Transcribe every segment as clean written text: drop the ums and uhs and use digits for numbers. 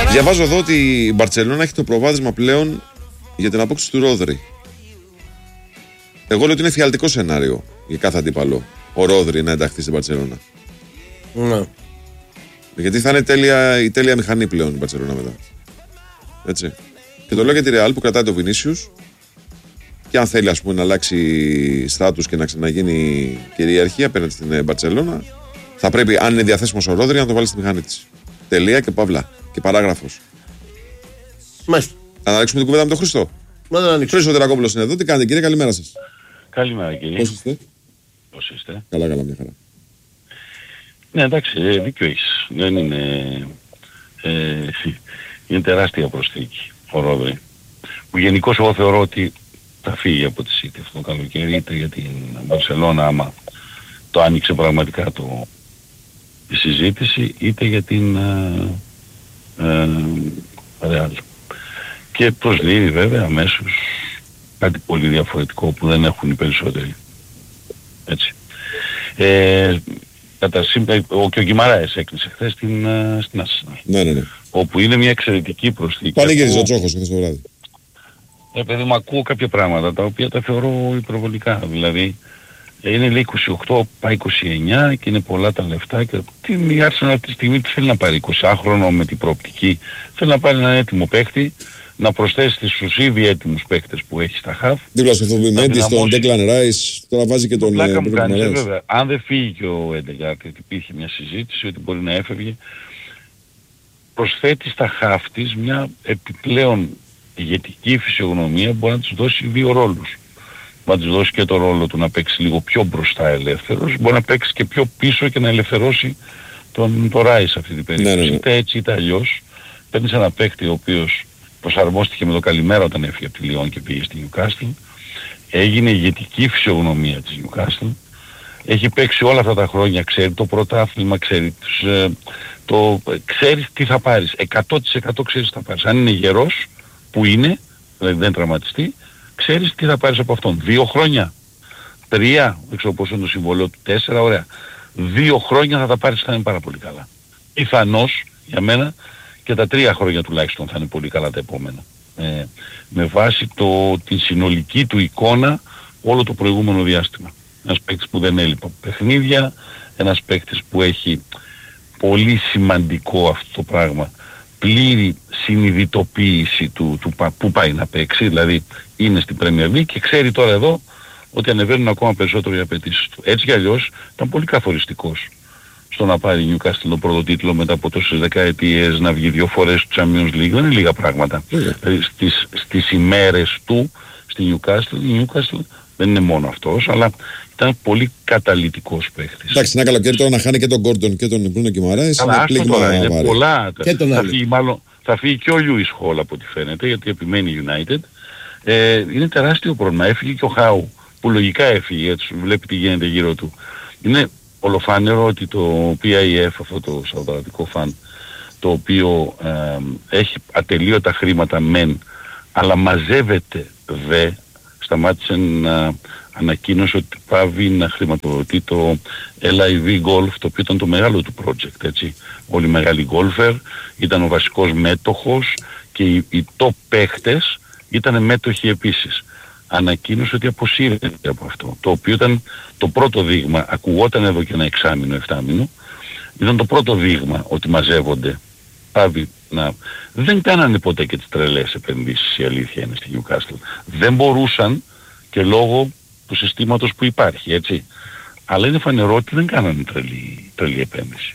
Διαβάζω εδώ ότι η Μπαρτσελόνα έχει το προβάδισμα πλέον για την απόκτηση του Ρόδρυ. Εγώ λέω ότι είναι φιαλτικό σενάριο για κάθε αντίπαλο ο Ρόδρυ να ενταχθεί στην Μπαρτσελόνα. Ναι. Γιατί θα είναι η τέλεια μηχανή πλέον η Μπαρτσελόνα μετά. Έτσι. Και το λέω για τη Ρεάλ που κρατάει το Βινίσιους και αν θέλει, ας πούμε, να αλλάξει στάτους και να ξαναγίνει κυριαρχία απέναντι στην Μπαρτσελόνα, θα πρέπει, αν είναι διαθέσιμος ο Ρόδρυ, να το βάλει στη μηχανή της. Τελεία και παύλα. Και παράγραφος. Μάλιστα. Θα ανοίξουμε την κουβέντα με τον Χριστό. Χρήστος Τερακόπουλος είναι εδώ. Τι κάνετε, κύριε, καλημέρα σας. Καλημέρα, κύριε. Πώς είστε? Πώς είστε? Καλά, μια χαρά. Ναι, εντάξει, δίκιο έχεις. Δεν είναι... είναι τεράστια προσθήκη ο Ρόδρυ. Που γενικώς εγώ θεωρώ ότι θα φύγει από τη City αυτό το καλοκαίρι, είτε για την Μπαρσελόνα άμα το άνοιξε πραγματικά η συζήτηση, είτε για την Real. Και προσδίδει βέβαια αμέσως κάτι πολύ διαφορετικό που δεν έχουν οι περισσότεροι. Έτσι. Και ο Γκιμαράες έκλεισε χθες στην Arsenal. Ναι. Όπου είναι μια εξαιρετική προσθήκη. Πανηγύριζε ο Τσόχος χθες το βράδυ. Παιδί μου, ακούω κάποια πράγματα τα οποία τα θεωρώ υπερβολικά. Δηλαδή είναι λέει 28, πάει 29 και είναι πολλά τα λεφτά και η Arsenal αυτή τη στιγμή τι θέλει να πάρει 20χρονο με την προοπτική. Θέλει να πάρει έναν έτοιμο παίκτη, να προσθέσει στους ήδη έτοιμους παίκτες που έχει στα χαφ. Δίπλα στο Θοβιμέντη, στον Ντέκλαν Ράις, τώρα βάζει και τον πλάκα μου κάνει, βέβαια. Αν δεν φύγει και ο Έντεγκαρτ, γιατί υπήρχε μια συζήτηση ότι μπορεί να έφευγε, προσθέτει στα χαφ της μια επιπλέον ηγετική φυσιογνωμία που μπορεί να τους δώσει δύο ρόλους. Μπορεί να τους δώσει και το ρόλο του να παίξει λίγο πιο μπροστά ελεύθερος, μπορεί να παίξει και πιο πίσω και να ελευθερώσει τον Ράις αυτή την περίπτωση. Ναι. Είτε έτσι είτε αλλιώς παίρνεις ένα παίκτη ο οποίος προσαρμόστηκε με το καλημέρα όταν έφυγε από τη Λιόν και πήγε στη Newcastle, έγινε ηγετική φυσιογνωμία της Newcastle, έχει παίξει όλα αυτά τα χρόνια, ξέρει το πρωτάθλημα, ξέρεις τι θα πάρεις, 100% ξέρεις τι θα πάρεις. Αν είναι γερός, που είναι, δηλαδή δεν τραυματιστεί, ξέρεις τι θα πάρεις από αυτόν. 2 χρόνια, 3, δεν ξέρω πόσο είναι το συμβολό του, 4, ωραία. 2 χρόνια θα τα πάρεις, θα είναι πάρα πολύ καλά. Πιθανώς, για μένα, και τα 3 χρόνια τουλάχιστον θα είναι πολύ καλά τα επόμενα. Με βάση την συνολική του εικόνα όλο το προηγούμενο διάστημα. Ένας παίκτης που δεν έλειπε παιχνίδια, ένας παίκτης που έχει πολύ σημαντικό αυτό το πράγμα, πλήρη συνειδητοποίηση του που πάει να παίξει, δηλαδή είναι στην Premier League και ξέρει τώρα εδώ ότι ανεβαίνουν ακόμα περισσότερο οι απαιτήσεις του. Έτσι κι αλλιώς ήταν πολύ καθοριστικός στο να πάρει η Newcastle τον πρώτο τίτλο μετά από τόσες δεκαετίες, να βγει 2 φορές στο Champions League, δεν είναι λίγα πράγματα. Δηλαδή στις ημέρες του στη Newcastle, η Newcastle δεν είναι μόνο αυτός, αλλά ήταν πολύ καταλυτικός παίχτης. Εντάξει, ένα καλοκαίρι τώρα να χάνει και τον Gordon και τον Bruno Guimaraes. Αλλά άστο τώρα, είναι πολλά. Και θα φύγει και ο Lewis Hall από ό,τι φαίνεται, γιατί επιμένει United. Είναι τεράστιο πρόβλημα. Έφυγε και ο Χάου, που λογικά έφυγε, έτσι βλέπει τι γίνεται γύρω του. Είναι ολοφάνερο ότι το PIF, αυτό το σαουδαραβικό φαν, το οποίο έχει ατελείωτα χρήματα μεν, αλλά μαζεύεται δε, σταμάτησε να ανακοίνωσε ότι πάβει να χρηματοδοτεί το LIV Golf, το οποίο ήταν το μεγάλο του project, έτσι. Όλοι οι μεγάλοι golfer, ήταν ο βασικός μέτοχος και οι top παίχτες ήταν μέτοχοι επίσης. Ανακοίνωσε ότι αποσύρεται από αυτό, το οποίο ήταν το πρώτο δείγμα, ακουγόταν εδώ και ένα εξάμηνο, εφτάμηνο, ήταν το πρώτο δείγμα ότι μαζεύονται, πάβει να... Δεν κάνανε ποτέ και τις τρελές επενδύσεις, η αλήθεια είναι, στη Newcastle. Δεν μπορούσαν και λόγω του συστήματος που υπάρχει, έτσι. Αλλά είναι φανερό ότι δεν κάνανε τρελή επένδυση.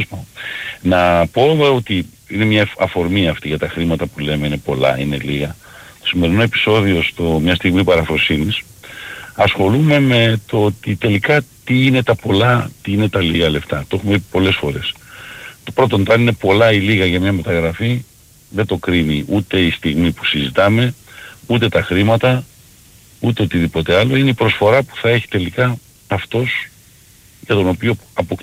Να πω ότι είναι μια αφορμή αυτή για τα χρήματα που λέμε, είναι πολλά, είναι λίγα. Στο σημερινό επεισόδιο, μια στιγμή παραφροσύνης, ασχολούμαι με το ότι τελικά τι είναι τα πολλά, τι είναι τα λίγα λεφτά. Το έχουμε πει πολλές φορές. Το πρώτον, αν είναι πολλά ή λίγα για μια μεταγραφή, δεν το κρίνει ούτε η στιγμή που συζητάμε, ούτε τα χρήματα, ούτε οτιδήποτε άλλο. Είναι η προσφορά που θα έχει τελικά αυτός για τον οποίο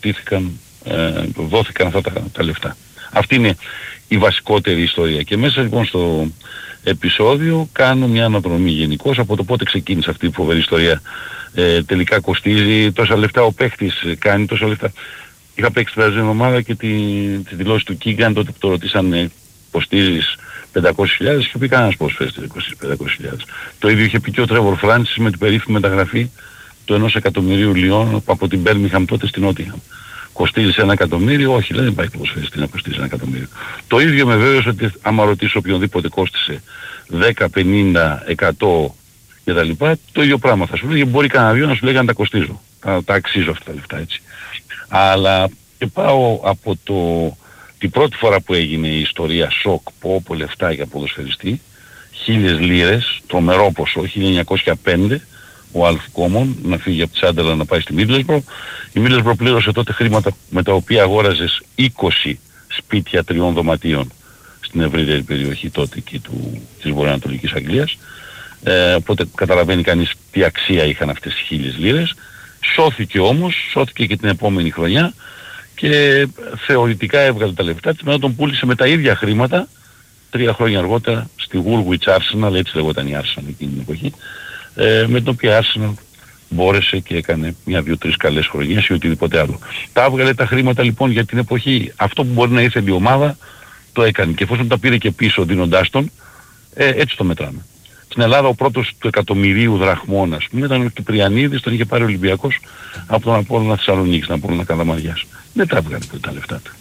δόθηκαν αυτά τα λεφτά. Αυτή είναι η βασικότερη ιστορία. Και μέσα λοιπόν στο επεισόδιο κάνω μια αναδρομή γενικώς από το πότε ξεκίνησε αυτή η φοβερή ιστορία. Τελικά κοστίζει τόσα λεφτά, ο παίχτης κάνει τόσα λεφτά. Είχα παίξει την περασμένη εβδομάδα και τη δηλώση του Κίγκαν, τότε που το ρωτήσανε κοστίζεις 500.000 και πει κανένας ποδοσφαιριστής 500.000. Το ίδιο είχε πει και ο Τρέβορ Φράνσις με την περίφημη μεταγραφή του 1 εκατομμυρίου λιών από την Μπέρμιγχαμ τότε στην Νότιγχαμ. Κοστίζει 1 εκατομμύριο, όχι, δεν υπάρχει ποδοσφαιριστή να κοστίζει 1 εκατομμύριο. Το ίδιο με βέβαιος ότι άμα ρωτήσω οποιονδήποτε κόστισε 10, 50, 100 κτλ. Το ίδιο πράγμα θα σου λέει, μπορεί κανένα δύο να σου λέει αν τα κοστίζω. Τα αξίζω αυτά τα λεφτά έτσι. Αλλά και πάω από την πρώτη φορά που έγινε η ιστορία σοκ, πω λεφτά για ποδοσφαιριστή, 1.000 λίρες, τρομερό ποσό, 1905, ο Αλφ Κόμον να φύγει από τη Σάντερλαντ να πάει στη Μίτλεσμπρο. Η Μίτλεσμπρο πλήρωσε τότε χρήματα με τα οποία αγόραζες 20 σπίτια 3 δωματίων στην ευρύτερη περιοχή τότε εκεί της βορειοανατολικής Αγγλίας. Οπότε καταλαβαίνει κανείς τι αξία είχαν αυτές τις 1.000 λίρες. Σώθηκε όμως, σώθηκε και την επόμενη χρονιά και θεωρητικά έβγαλε τα λεφτά της, μετά τον πούλησε με τα ίδια χρήματα 3 χρόνια αργότερα στη Woolwich Arsenal, έτσι λεγόταν η Arsenal εκείνη την εποχή, με την οποία Arsenal μπόρεσε και έκανε 1-2-3 καλές χρονιές ή οτιδήποτε άλλο. Τα έβγαλε τα χρήματα λοιπόν για την εποχή. Αυτό που μπορεί να ήθελε η ομάδα το έκανε και εφόσον τα πήρε και πίσω δίνοντάς τον, έτσι το μετράμε. Στην Ελλάδα ο πρώτος του εκατομμυρίου δραχμών, ας πούμε, ήταν ο Κυπριανίδης, τον είχε πάρει ο Ολυμπιακός από τον Απόλλωνα Θεσσαλονίκης, τον Απόλλωνα Καλαμαριάς. Δεν τα έβγαλε τα λεφτά του.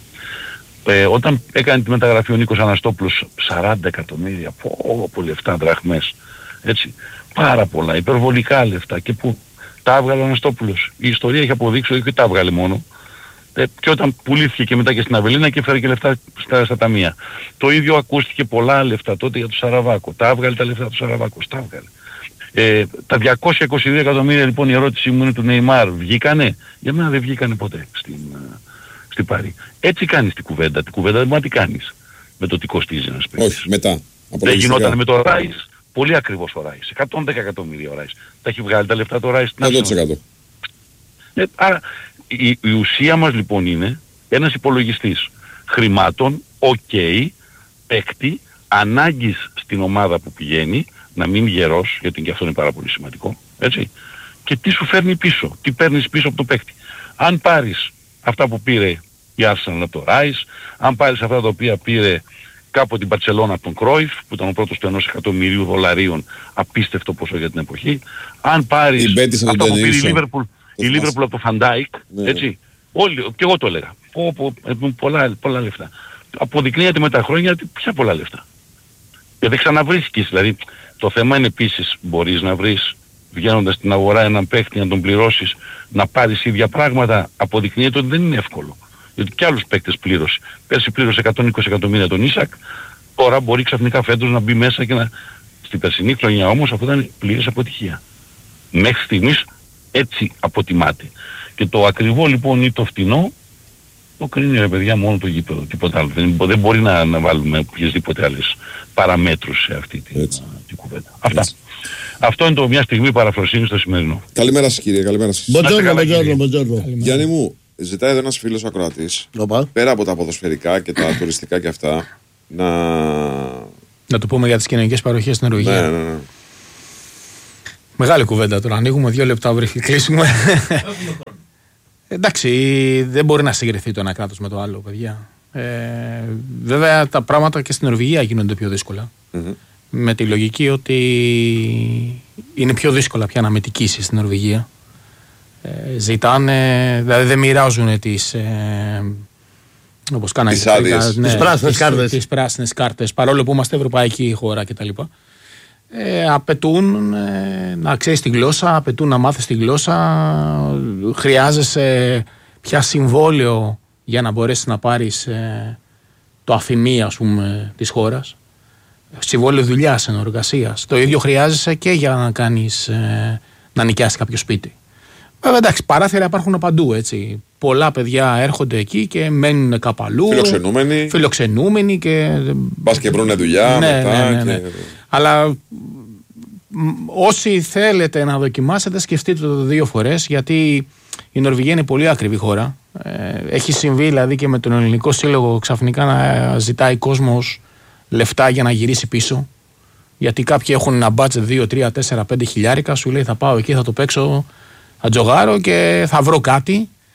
Όταν έκανε τη μεταγραφή ο Νίκος Αναστόπουλος 40 εκατομμύρια, από λεφτά δραχμές, έτσι, πάρα πολλά, υπερβολικά λεφτά και που τα έβγαλε ο Αναστόπουλος. Η ιστορία έχει αποδείξει ότι τα έβγαλε μόνο. Και όταν πουλήθηκε και μετά και στην Αβελίνα και φέρει και λεφτά στα ταμεία. Το ίδιο ακούστηκε πολλά λεφτά τότε για τον Σαραβάκο. Τα έβγαλε τα λεφτά του Σαραβάκου. Τα έβγαλε. Τα 222 εκατομμύρια λοιπόν η ερώτηση μου είναι του Νεϊμάρ. Βγήκανε? Για μένα δεν βγήκανε ποτέ στην Παρί. Έτσι κάνεις την κουβέντα. Την κουβέντα δεν μπορεί να την κάνεις με το τι κοστίζει ένας παίκτης. Όχι, μετά. Δεν γινόταν με το Ράις. Πολύ ακριβώς ο Ράις. 110 εκατομμύρια ο Ράις. Τα έχει βγάλει τα λεφτά του Ράις στην Arsenal. Άρα η ουσία μας λοιπόν είναι ένας υπολογιστής χρημάτων, παίκτη, ανάγκης στην ομάδα που πηγαίνει, να μείνει γερός, γιατί και αυτό είναι πάρα πολύ σημαντικό, έτσι, και τι σου φέρνει πίσω, τι παίρνεις πίσω από το παίκτη. Αν πάρεις αυτά που πήρε η Arsenal από το Ράις, αν πάρεις αυτά τα οποία πήρε κάπου την Μπαρτσελώνα από τον Κρόιφ, που ήταν ο πρώτος του 1 εκατομμυρίου δολαρίων, απίστευτο ποσό για την εποχή, αν πάρεις αυτά που πήρε η Λίβερπουλ, από το Φαντάικ, έτσι, όλοι, και εγώ το έλεγα, πολλά λεφτά. Αποδεικνύεται με τα χρόνια ότι πια πολλά λεφτά. Και δεν ξαναβρίσκεις, δηλαδή το θέμα είναι επίσης μπορείς να βρεις βγαίνοντας στην αγορά έναν παίχτη να τον πληρώσεις, να πάρεις ίδια πράγματα, αποδεικνύεται ότι δεν είναι εύκολο. Γιατί και άλλους παίκτες πλήρωσε. Πέρσι πλήρωσε 120 εκατομμύρια τον Ίσακ, τώρα μπορεί ξαφνικά φέτος να μπει μέσα και να... Στην περσινή χρονιά όμως αυτό ήταν πλήρης αποτυχία. Μέχρι στιγμής έτσι αποτιμάται. Και το ακριβό λοιπόν ή το φτηνό το κρίνει ρε παιδιά μόνο το γήπεδο, τίποτα άλλο. Δεν μπορεί να βάλουμε οποιασδήποτε άλλες παραμέτρους σε αυτή την κουβέντα. Αυτά. Αυτό είναι το μια στιγμή παραφροσύνη στο σημερινό. Καλημέρα σας κύριε, καλημέρα σας. Μποντζόρνο. Γιάννη μου, ζητάει εδώ ένας φίλος ακροατής, πέρα από τα ποδοσφαιρικά και τα τουριστικά και αυτά, να το πούμε για τις κοινωνικές παροχές στην Νορβηγία. Ναι. Μεγάλη κουβέντα τώρα. Ανοίγουμε 2 λεπτά πριν κλείσουμε. Εντάξει, δεν μπορεί να συγκριθεί το ένα κράτος με το άλλο, παιδιά. Βέβαια τα πράγματα και στην Νορβηγία γίνονται πιο δύσκολα. Με τη λογική ότι είναι πιο δύσκολα πια να μετικήσεις στην Νορβηγία. Ζητάνε, δηλαδή δεν μοιράζουν τις... όπως κάνανε τις πράσινες κάρτες, παρόλο που είμαστε ευρωπαϊκή χώρα κτλ. Απαιτούν να ξέρεις τη γλώσσα, απαιτούν να μάθεις τη γλώσσα, χρειάζεσαι πια συμβόλαιο για να μπορέσεις να πάρεις το αφημί, ας πούμε, της χώρας, συμβόλαιο δουλειάς, εργασίας. Το ίδιο χρειάζεσαι και για να κάνεις, να νοικιάσεις κάποιο σπίτι. Βέβαια εντάξει, παράθυρα υπάρχουν παντού, έτσι. Πολλά παιδιά έρχονται εκεί και μένουν κάπου αλλού. Φιλοξενούμενοι και... Πας και βρούνε δουλειά μετά. Ναι. Αλλά όσοι θέλετε να δοκιμάσετε, σκεφτείτε το 2 φορές, γιατί η Νορβηγία είναι πολύ ακριβή χώρα. Έχει συμβεί δηλαδή και με τον Ελληνικό Σύλλογο ξαφνικά να ζητάει κόσμος λεφτά για να γυρίσει πίσω. Γιατί κάποιοι έχουν ένα budget 2, 3, 4, 5 χιλιάρικα, σου λέει θα πάω εκεί, θα το παίξω, θα τζογάρω και θα βρω κάτι.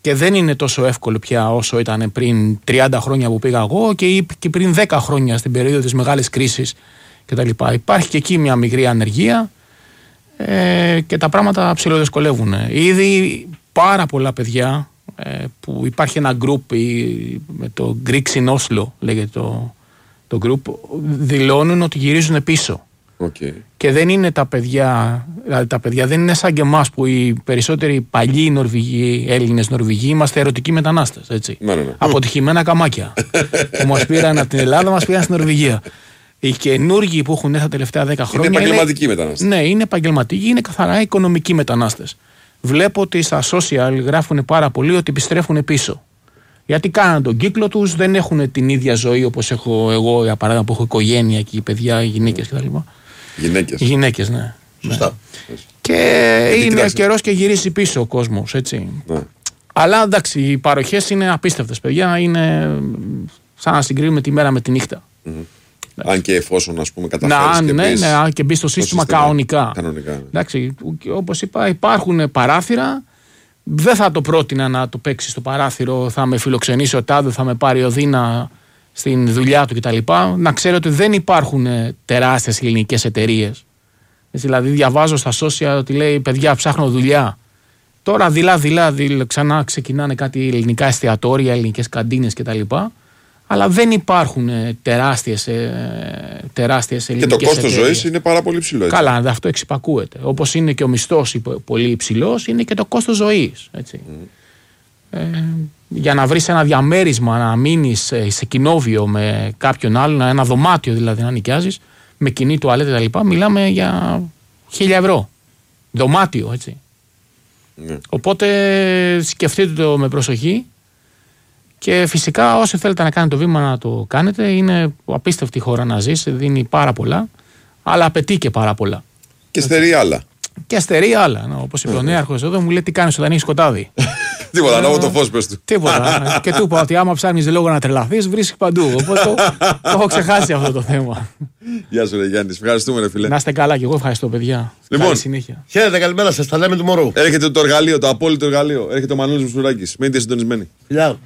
Και δεν είναι τόσο εύκολο πια όσο ήταν πριν 30 χρόνια που πήγα εγώ και πριν 10 χρόνια στην περίοδο της μεγάλης κρίσης κτλ. Υπάρχει και εκεί μια μικρή ανεργία και τα πράγματα ψιλοδυσκολεύουν. Ήδη πάρα πολλά παιδιά που υπάρχει ένα group με το Greeks in Oslo λέγεται το group, δηλώνουν ότι γυρίζουν πίσω. Okay. Και δεν είναι τα παιδιά, δηλαδή τα παιδιά δεν είναι σαν και εμάς που οι περισσότεροι παλιοί Νορβηγοί, Έλληνες Νορβηγοί, είμαστε ερωτικοί μετανάστες. Έτσι. Ναι. Αποτυχημένα καμάκια που μας πήραν από την Ελλάδα, μας πήραν στην Νορβηγία. Οι καινούργοι που έχουν έρθει τα τελευταία 10 χρόνια. Είναι επαγγελματικοί μετανάστες. Ναι, είναι επαγγελματικοί, είναι καθαρά οικονομικοί μετανάστες. Βλέπω ότι στα social γράφουν πάρα πολύ ότι επιστρέφουν πίσω. Γιατί κάναν τον κύκλο τους, δεν έχουν την ίδια ζωή όπως έχω εγώ, για παράδειγμα, που έχω οικογένεια και παιδιά, γυναίκες κτλ. Γυναίκες, ναι. Σωστά. Και είναι καιρός και γυρίζει πίσω ο κόσμος, έτσι. Ναι. Αλλά εντάξει, οι παροχές είναι απίστευτες, παιδιά. Είναι σαν να συγκρίνουμε τη μέρα με τη νύχτα. Αν και εφόσον, ας πούμε, καταφέρεις και μπει στο σύστημα κανονικά. Εντάξει, όπως είπα, υπάρχουν παράθυρα. Δεν θα το πρότεινα να το παίξει στο παράθυρο, θα με φιλοξενήσει ο τάδε, θα με πάρει ο Δίνα στην δουλειά του κτλ. Να ξέρω ότι δεν υπάρχουν τεράστιες ελληνικές εταιρείες. Δηλαδή, διαβάζω στα social ότι λέει παιδιά, ψάχνω δουλειά. Τώρα δειλά ξανά ξεκινάνε κάτι ελληνικά εστιατόρια, ελληνικές καντίνες κτλ. Αλλά δεν υπάρχουν τεράστιες ελληνικές εταιρείες. Και το κόστος ζωής είναι πάρα πολύ ψηλό. Έτσι. Καλά, αυτό εξυπακούεται. Όπως είναι και ο μισθός πολύ υψηλός, είναι και το κόστος ζωής. Έτσι. Για να βρεις ένα διαμέρισμα, να μείνεις σε κοινόβιο με κάποιον άλλον, ένα δωμάτιο δηλαδή να νοικιάζεις, με κοινή τουαλέτα κτλ. Μιλάμε για 1.000 ευρώ. Δωμάτιο, έτσι. Ναι. Οπότε σκεφτείτε το με προσοχή. Και φυσικά όσοι θέλετε να κάνετε το βήμα να το κάνετε, είναι απίστευτη χώρα να ζεις, δίνει πάρα πολλά, αλλά απαιτεί και πάρα πολλά. Και στερεί άλλα. Και στερεί άλλα. Όπως είπε ο νέαρχος εδώ, μου λέει τι κάνεις όταν έχει σκοτάδι. Τίποτα, ανάβω το φως πες του. Τίποτα. Και του είπα ότι άμα ψάχνεις λόγο να τρελαθείς, βρίσκεις παντού. Οπότε το έχω ξεχάσει αυτό το θέμα. Γεια σου, ρε Γιάννη. Ευχαριστούμε, ρε φίλε. Να είστε καλά και εγώ ευχαριστώ, παιδιά. Λοιπόν, καλή συνέχεια. Χαίρετε, καλημέρα σας. Τα λέμε του μωρού. Έρχεται το εργαλείο, το απόλυτο εργαλείο. Έρχεται ο Μανώλης Μουσουράκης. Μείνετε συντονισμένοι. Φιλιά.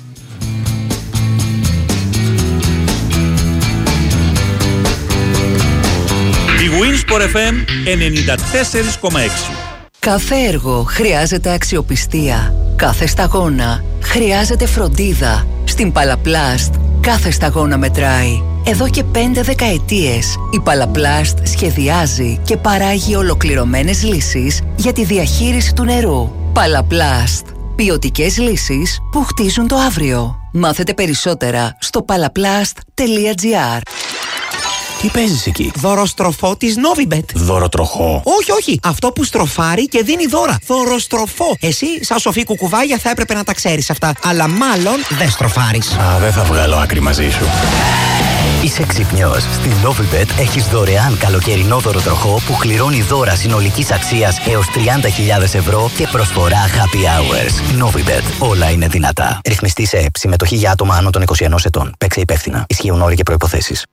Η Winsport FM 94,6. Κάθε έργο χρειάζεται αξιοπιστία. Κάθε σταγόνα χρειάζεται φροντίδα. Στην Παλαπλάστ κάθε σταγόνα μετράει. Εδώ και 5 δεκαετίες η Παλαπλάστ σχεδιάζει και παράγει ολοκληρωμένες λύσεις για τη διαχείριση του νερού. Παλαπλάστ. Ποιοτικές λύσεις που χτίζουν το αύριο. Μάθετε περισσότερα στο palaplast.gr. Τι παίζεις εκεί? Δωροστροφό της Novibet. Δωροτροχό? Όχι. Αυτό που στροφάρει και δίνει δώρα. Δωροστροφό. Εσύ, σαν σοφή κουκουβάγια, θα έπρεπε να τα ξέρεις αυτά. Αλλά μάλλον δεν στροφάρεις. Δεν θα βγάλω άκρη μαζί σου. Είσαι ξυπνιός. Στην Novibet έχεις δωρεάν καλοκαιρινό δωροτροχό που κληρώνει δώρα συνολικής αξίας έως 30.000 ευρώ και προσφορά happy hours. Novibet. Όλα είναι δυνατά. Ρυθμιστή σε ΕΠ. Συμμετοχή για άτομα άνω των 21 ετών. Παίξε υπεύθυνα. Ισχύουν όροι και προϋποθέσεις.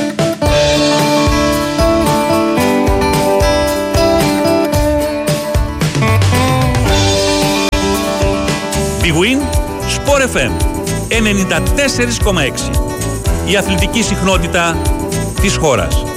Big Win Sport FM 94,6. Η αθλητική συχνότητα της χώρας.